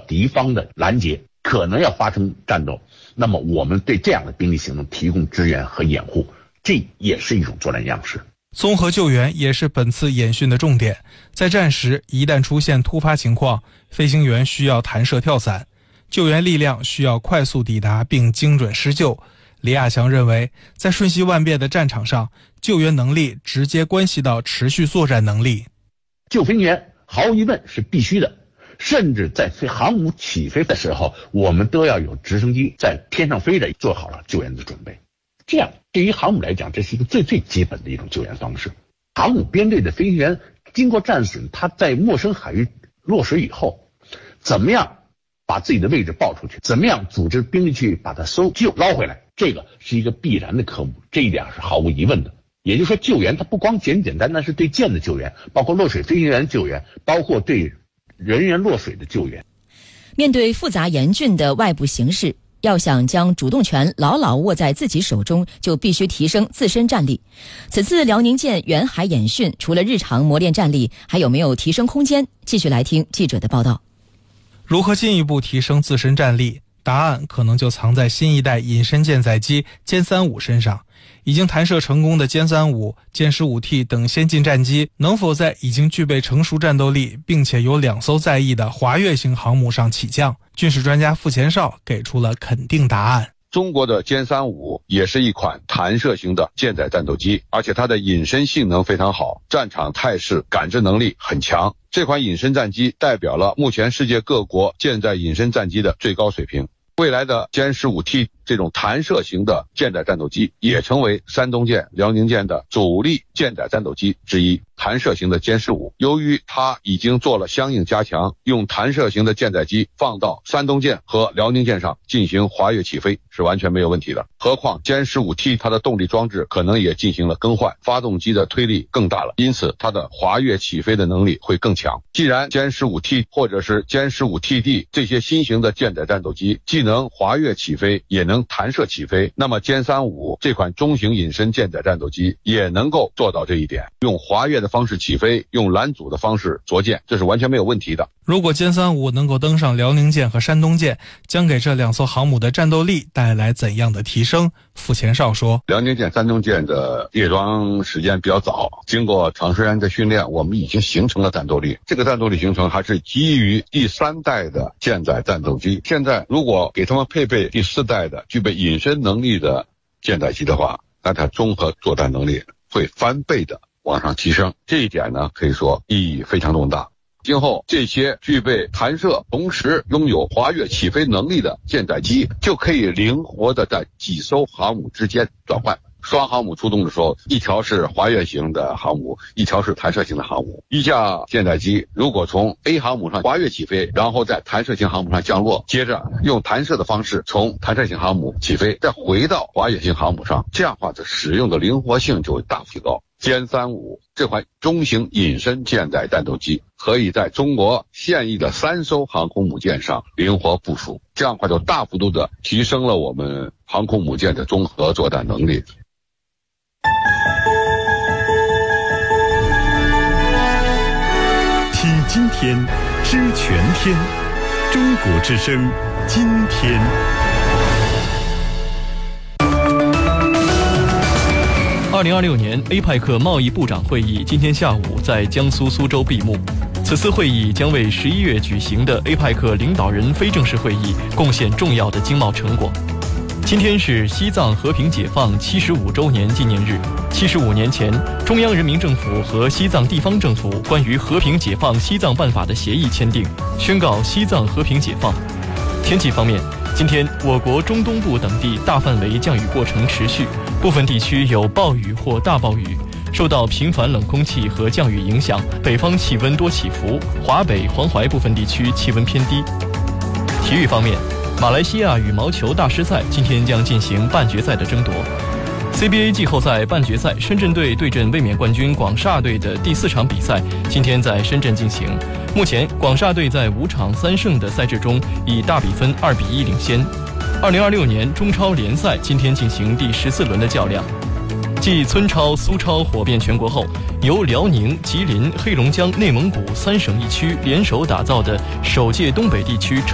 敌方的拦截，可能要发生战斗，那么我们对这样的兵力行动提供支援和掩护，这也是一种作战样式。 综合救援也是本次演训的重点。在战时，一旦出现突发情况，飞行员需要弹射跳伞，救援力量需要快速抵达并精准施救。李亚强认为，在瞬息万变的战场上，救援能力直接关系到持续作战能力。 救飞行员毫无疑问是必须的，甚至在航母起飞的时候，我们都要有直升机在天上飞着，做好了救援的准备。这样对于航母来讲，这是一个最基本的一种救援方式。航母编队的飞行员经过战损，他在陌生海域落水以后，怎么样把自己的位置报出去，怎么样组织兵力去把它搜救捞回来，这个是一个必然的科目，这一点是毫无疑问的。也就是说，救援它不光简单的是对舰的救援，包括落水飞行员救援，包括对人员落水的救援。 面对复杂严峻的外部形势，要想将主动权牢牢握在自己手中，就必须提升自身战力。此次辽宁舰远海演训，除了日常磨练战力，还有没有提升空间？继续来听记者的报道。 如何进一步提升自身战力？答案可能就藏在新一代隐身舰载机歼35身上。已经弹射成功的歼35、歼 15T 等先进战机，能否在已经具备成熟战斗力并且有2艘在役的华跃型航母上起降？军事专家傅前绍给出了肯定答案。 中国的歼35也是一款弹射型的舰载战斗机，而且它的隐身性能非常好，战场态势感知能力很强。这款隐身战机代表了目前世界各国舰载隐身战机的最高水平。未来的歼 15T 这种弹射型的舰载战斗机也成为山东舰、辽宁舰的主力舰载战斗机之一。弹射型的歼15，由于它已经做了相应加强，用弹射型的舰载机放到山东舰和辽宁舰上进行滑跃起飞是完全没有问题的。何况歼 15T 它的动力装置可能也进行了更换，发动机的推力更大了，因此它的滑跃起飞的能力会更强。既然歼 15T 或者是歼 15TD 这些新型的舰载战斗机既能滑跃起飞也能弹射起飞，那么歼35这款中型隐身舰载战斗机也能够做到这一点，用滑跃的方式起飞，用拦阻的方式着舰，这是完全没有问题的。 如果歼35能够登上辽宁舰和山东舰，将给这2艘航母的战斗力带来怎样的提升？傅前绍说， 辽宁舰、山东舰的列装时间比较早，经过长时间的训练，我们已经形成了战斗力。这个战斗力形成还是基于第3代的舰载战斗机。现在如果给他们配备第4代的具备隐身能力的舰载机的话，那它综合作战能力会翻倍的往上提升，这一点呢，可以说意义非常重大。今后这些具备弹射同时拥有滑跃起飞能力的舰载机，就可以灵活的在几艘航母之间转换。双航母出动的时候，一条是滑跃型的航母，一条是弹射型的航母。一架舰载机如果从 A 航母上滑跃起飞，然后在弹射型航母上降落，接着用弹射的方式从弹射型航母起飞，再回到滑跃型航母上，这样的话的使用的灵活性就会大幅提高。歼35这款中型隐身舰载战斗机可以在中国现役的3艘航空母舰上灵活部署，这样的话就大幅度的提升了我们航空母舰的综合作战能力。 听今天，知全天，中国之声，今天。 2026年 APEC 贸易部长会议今天下午在江苏苏州闭幕。此次会议将为11月举行的 APEC 领导人非正式会议贡献重要的经贸成果。今天是西藏和平解放75周年纪念日。75年前，中央人民政府和西藏地方政府关于和平解放西藏办法的协议签订，宣告西藏和平解放。天气方面，今天我国中东部等地大范围降雨过程持续，部分地区有暴雨或大暴雨。受到频繁冷空气和降雨影响，北方气温多起伏，华北、黄淮部分地区气温偏低。体育方面，马来西亚羽毛球大师赛今天将进行半决赛的争夺。CBA 季后赛半决赛，深圳队对阵卫冕冠军广厦队的第4场比赛今天在深圳进行。目前，广厦队在5场3胜的赛制中，以大比分2-1领先。2026年中超联赛今天进行第14轮的较量。继村超、苏超火遍全国后，由辽宁、吉林、黑龙江、内蒙古3省1区联手打造的首届东北地区